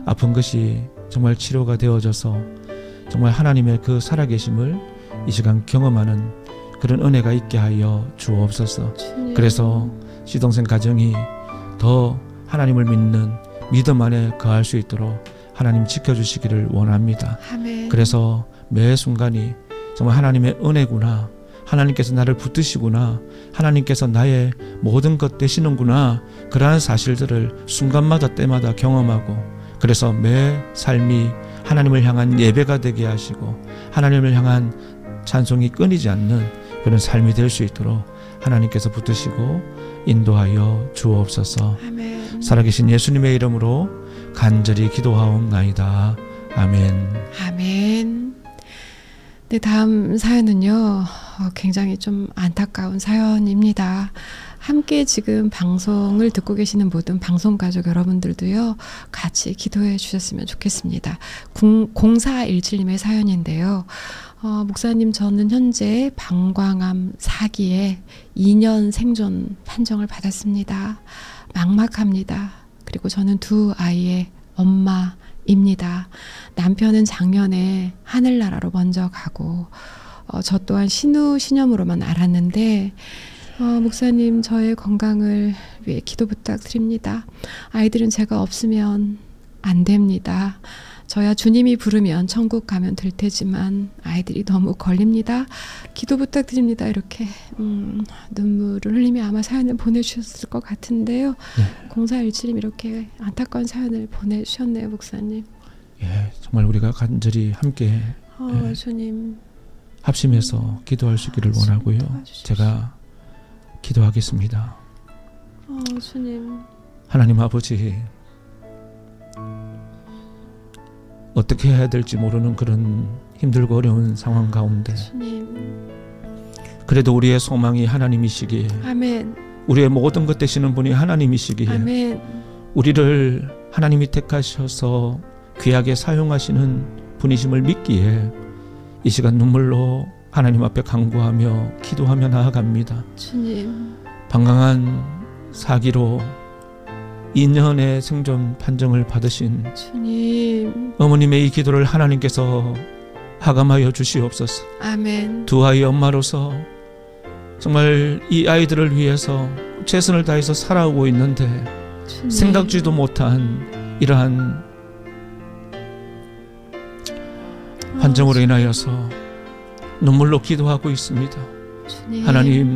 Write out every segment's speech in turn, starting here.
아픈 것이 정말 치료가 되어져서 정말 하나님의 그 살아계심을 이 시간 경험하는 그런 은혜가 있게 하여 주옵소서. 그래서 시동생 가정이 더 하나님을 믿는 믿음 안에 거할 수 있도록 하나님 지켜주시기를 원합니다. 아멘. 그래서 매 순간이 정말 하나님의 은혜구나, 하나님께서 나를 붙드시구나, 하나님께서 나의 모든 것 되시는구나, 그러한 사실들을 순간마다 때마다 경험하고, 그래서 매 삶이 하나님을 향한 예배가 되게 하시고 하나님을 향한 찬송이 끊이지 않는 그런 삶이 될 수 있도록 하나님께서 붙드시고 인도하여 주옵소서. 아멘. 살아계신 예수님의 이름으로 간절히 기도하옵나이다. 아멘. 아멘. 네, 다음 사연은요, 굉장히 좀 안타까운 사연입니다. 함께 지금 방송을 듣고 계시는 모든 방송가족 여러분들도요, 같이 기도해 주셨으면 좋겠습니다. 0417님의 사연인데요. 목사님, 저는 현재 방광암 4기에 2년 생존 판정을 받았습니다. 막막합니다. 그리고 저는 2아이의 엄마입니다. 남편은 작년에 하늘나라로 먼저 가고 저 또한 신우시념으로만 알았는데 목사님, 저의 건강을 위해 기도 부탁드립니다. 아이들은 제가 없으면 안 됩니다. 저야 주님이 부르면 천국 가면 될 테지만 아이들이 너무 걸립니다. 기도 부탁드립니다. 이렇게 눈물을 흘리며 아마 사연을 보내주셨을 것 같은데요. 네. 0417님 이렇게 안타까운 사연을 보내주셨네요, 목사님. 예, 정말 우리가 간절히 함께 주님 합심해서 기도할 수 있기를 원하고요. 제가 기도하겠습니다. 주님. 하나님 아버지, 어떻게 해야 될지 모르는 그런 힘들고 어려운 상황 가운데 주님. 그래도 우리의 소망이 하나님이시기에, 아멘. 우리의 모든 것 되시는 분이 하나님이시기에, 아멘. 우리를 하나님이 택하셔서 귀하게 사용하시는 분이심을 믿기에 이 시간 눈물로 하나님 앞에 간구하며 기도하며 나아갑니다. 주님. 방광암 4기로 2년의 생존 판정을 받으신 주님. 어머님의 이 기도를 하나님께서 하감하여 주시옵소서. 아멘. 2아이 엄마로서 정말 이 아이들을 위해서 최선을 다해서 살아오고 있는데 주님. 생각지도 못한 이러한 환정으로 인하여서 눈물로 기도하고 있습니다. 주님.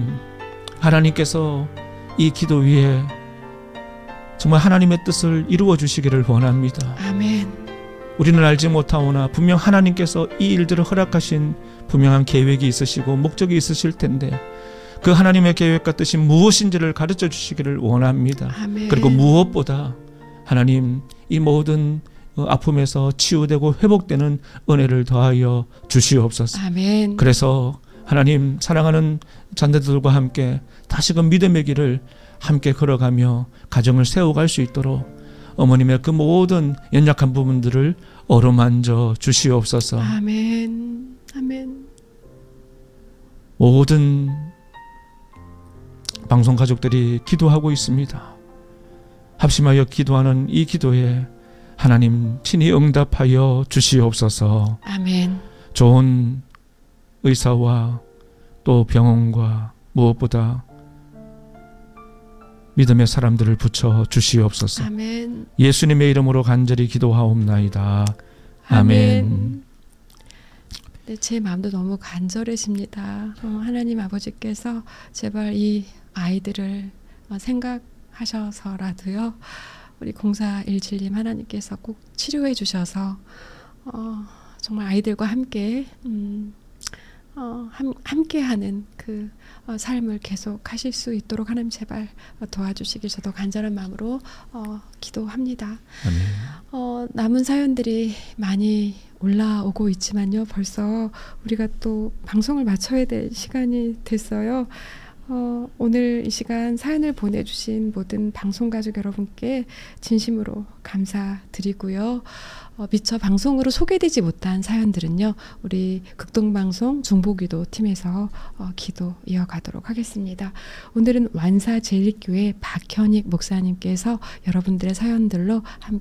하나님께서 이 기도 위에 정말 하나님의 뜻을 이루어 주시기를 원합니다. 아멘. 우리는 알지 못하오나 분명 하나님께서 이 일들을 허락하신 분명한 계획이 있으시고 목적이 있으실 텐데 그 하나님의 계획과 뜻이 무엇인지를 가르쳐 주시기를 원합니다. 아멘. 그리고 무엇보다 하나님, 이 모든 아픔에서 치유되고 회복되는 은혜를 더하여 주시옵소서. 아멘. 그래서 하나님, 사랑하는 자녀들과 함께 다시금 믿음의 길을 함께 걸어가며 가정을 세워갈 수 있도록 어머님의 그 모든 연약한 부분들을 어루만져 주시옵소서. 아멘. 아멘. 모든 방송 가족들이 기도하고 있습니다. 합심하여 기도하는 이 기도에 하나님 친히 응답하여 주시옵소서. 아멘. 좋은 의사와 또 병원과 무엇보다 믿음의 사람들을 붙여 주시옵소서. 아멘. 예수님의 이름으로 간절히 기도하옵나이다. 아멘. 네, 제 마음도 너무 간절해집니다. 하나님 아버지께서 제발 이 아이들을 생각하셔서라도요, 우리 0417님 하나님께서 꼭 치료해 주셔서 정말 아이들과 함께 함께하는 그 삶을 계속 하실 수 있도록 하나님 제발 도와주시길 저도 간절한 마음으로 기도합니다. 아멘. 남은 사연들이 많이 올라오고 있지만요, 벌써 우리가 또 방송을 마쳐야 될 시간이 됐어요. 오늘 이 시간 사연을 보내주신 모든 방송가족 여러분께 진심으로 감사드리고요. 미처 방송으로 소개되지 못한 사연들은요, 우리 극동방송 중보기도 팀에서 기도 이어가도록 하겠습니다. 오늘은 완사제일교회 박현익 목사님께서 여러분들의 사연들로 함께